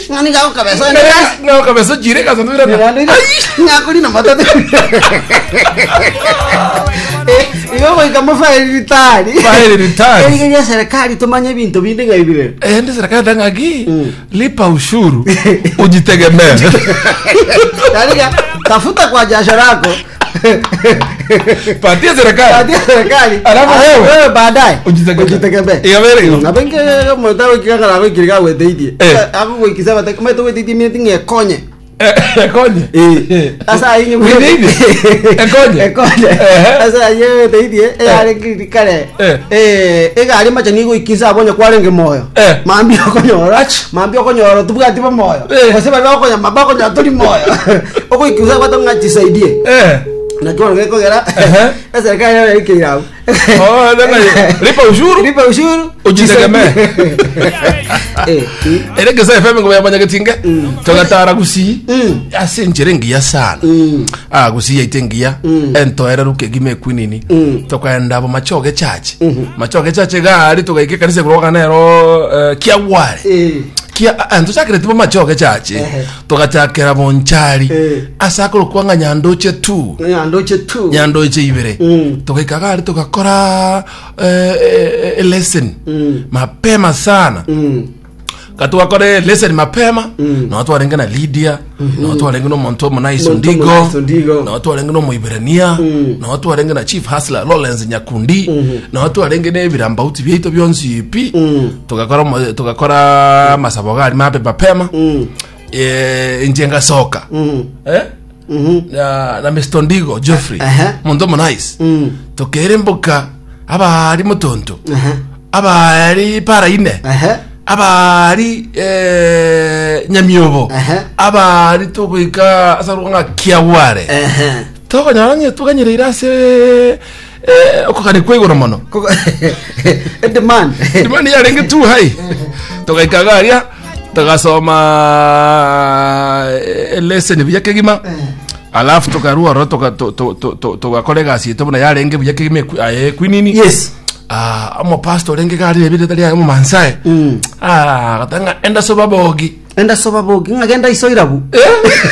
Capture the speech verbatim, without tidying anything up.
ngani ga kabeza ngao kabeza jire ka sandu rana ngakuri na matatu iyo boy kama file ritari file ritari ili ya serikali tumanye bintu bindi ngaibire eh ndi serikali dangagi lipa ushuru ujitegemea dalika tafuta kwa jasho lako patia serikali patia serikali alafu wewe baadaye ujitegemea yabere na benke mtawe kikanga na kikirika weteidie ako kuikisema kama tu weteidie mimi tingekonye ekonye eh asa yingi mwini ekonye ekonye asa yewe teidie eh ale kirikale eh ega ali macha nigo ikisa abonye kwarenge moyo mambi okonyora mambi okonyora tubwati ba moyo baseba bakonya mabako nya tuli moyo oko ikisa batonga chisaidie eh na kwa ngeko gera esa serikali ya ikirao oh ndio lipa ushuru lipa ushuru ujitegemea eh ere gesa F M ngo yabanya getinga togatara gusi asenjere ngiya sana ah gusi yaitengiya ento era ruke gime kwinini tokaenda abo machoge chache machoge chache gari togaike kanise kuroga nero kia wale kia antu sakire tipo machoge chache togachakera bonchari asakuru kwanga nyandoche tu nyandoche tu nyandoche ibere togaika gari togakora lesson mapema sana katuwa kore lesson mapema na watu warenga na Lydia na watu warenga no Monto Monaiso Ndigo na watu warenga no Moiberania na watu warenga na Chief Hustler Lawrence Nyakundi na watu warenga ne birambauti byeito byonzi ipi tugakora tugakora masabogari mape mapema eh njenga soka eh na na Mister Ndigo Geoffrey Monto Monaiso tokeremboka aba ari mutonto aba ari para ine abari eh nyamyobo abari tugika asarunga kiaware eh toko nyaranye tuganyire irase eh okokane kwego mono demand demand ya renge tu hai tugika garia tugasoma lesson byake gima alafu tukarua ro tuka tugakorega si tubona ya renge byake gime kwinini yes ah amo pastor renge gari ebide tali amo mansae ah katanga enda soba bogi enda soba bogi ngagenda isoirabu eh